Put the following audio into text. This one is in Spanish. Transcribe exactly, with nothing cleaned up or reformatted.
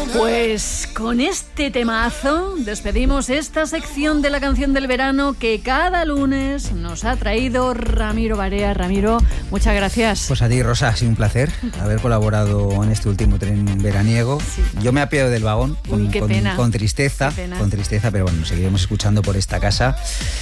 Pues con este temazo despedimos esta sección de la canción del verano que cada lunes nos ha traído Ramiro Barea. Ramiro, muchas gracias. Pues a ti, Rosa, ha sido un placer haber colaborado en este último tren veraniego. Sí. Yo me apiado del vagón con, Uy, qué con, pena. con tristeza, Qué pena. con tristeza, pero bueno, nos seguiremos escuchando por esta casa.